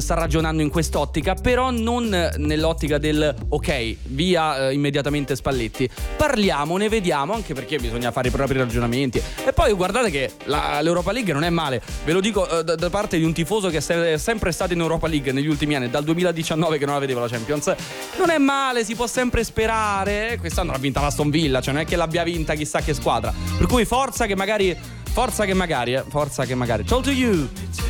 sta ragionando in quest'ottica, però non nell'ottica del ok, via immediatamente Spalletti. Parliamone, vediamo, anche perché bisogna fare i propri ragionamenti. E poi guardate che l'Europa League non è male, ve lo dico da parte di un tifoso che è sempre stato in Europa League negli ultimi anni, dal 2019 che non la vedeva la Champions. Non è male, si può sempre sperare. Quest'anno l'ha vinta l'Aston Villa, cioè non è che l'abbia vinta chissà che squadra, per cui forza che magari. Talk to you.